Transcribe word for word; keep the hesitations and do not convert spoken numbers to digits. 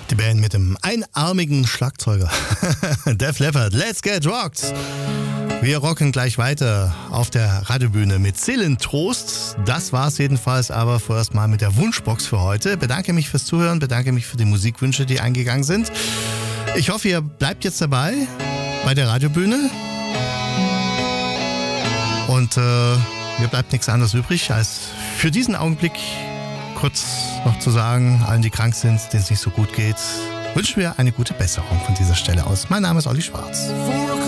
Die Band mit dem einarmigen Schlagzeuger. Def Leppard, Let's Get Rocked. Wir rocken gleich weiter auf der Radiobühne mit Seelentrost. Das war's jedenfalls aber vorerst mal mit der Wunschbox für heute. Bedanke mich fürs Zuhören, bedanke mich für die Musikwünsche, die eingegangen sind. Ich hoffe, ihr bleibt jetzt dabei bei der Radiobühne. Und äh, mir bleibt nichts anderes übrig, als für diesen Augenblick kurz noch zu sagen, allen, die krank sind, denen es nicht so gut geht, wünschen wir eine gute Besserung von dieser Stelle aus. Mein Name ist Olli Schwarz.